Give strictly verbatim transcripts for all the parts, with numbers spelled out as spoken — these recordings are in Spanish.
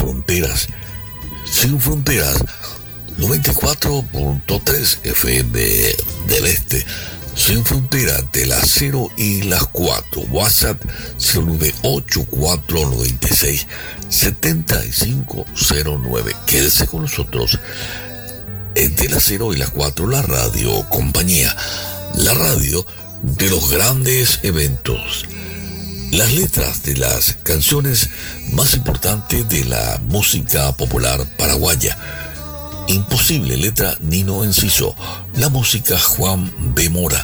fronteras. Sin fronteras, noventa y cuatro punto tres F M del Este. Sin fronteras de las cero y las cuatro. WhatsApp cero nueve ocho cuatro nueve seis siete cinco cero nueve. Quédese con nosotros. Entre las cero y las cuatro, la radio compañía. La radio de los grandes eventos. Las letras de las canciones más importantes de la música popular paraguaya. Imposible, letra Nino Enciso. La música Juan B. Mora.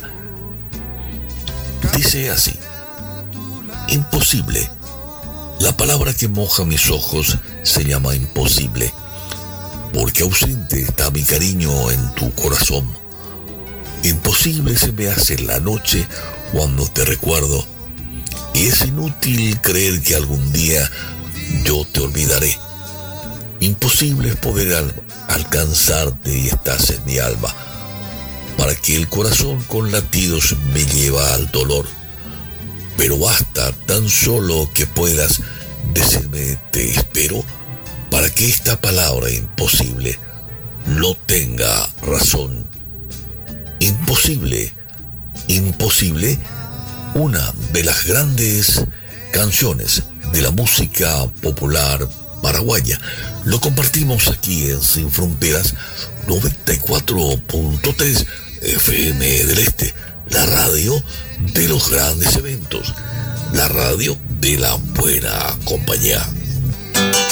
Dice así: imposible. La palabra que moja mis ojos se llama imposible, porque ausente está mi cariño en tu corazón. Imposible se me hace la noche cuando te recuerdo, y es inútil creer que algún día yo te olvidaré. Imposible es poder al alcanzarte y estás en mi alma, para que el corazón con latidos me lleva al dolor. Pero basta tan solo que puedas decirme te espero, para que esta palabra imposible no tenga razón. Imposible, imposible, una de las grandes canciones de la música popular paraguaya. Lo compartimos aquí en Sin Fronteras, noventa y cuatro punto tres F M del Este, la radio de los grandes eventos, la radio de la buena compañía.